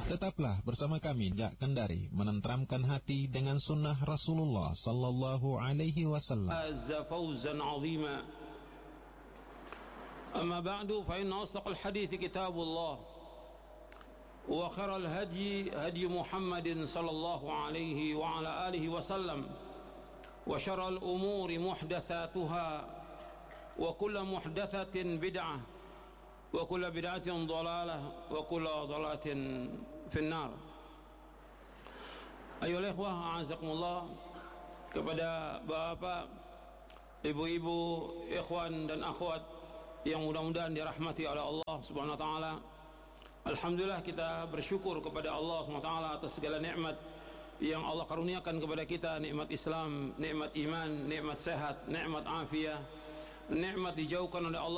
Tetaplah bersama kami Jak Kendari menenteramkan hati dengan sunnah Rasulullah sallallahu alaihi wasallam. Fawzan 'azima. Amma ba'du fa inna asdaqal hadits kitabullah wa khairal hadi hadi Muhammadin sallallahu alaihi wa ala alihi wasallam wa syarral umuri muhdatsatuha wa kullu muhdatsatin bid'ah wa kullu bid'atin dhalalah wa kullu dhalalatin finnar. Ayolah ikhwah a'azakumullah, kepada bapak, ibu-ibu, ikhwan dan akhwat yang mudah-mudahan dirahmati oleh Allah Subhanahu wa taala. Alhamdulillah, kita bersyukur kepada Allah Subhanahu wa taala atas segala nikmat yang Allah karuniakan kepada kita, nikmat Islam, nikmat iman, nikmat sehat, nikmat afiah, nikmat dijauhkan oleh Allah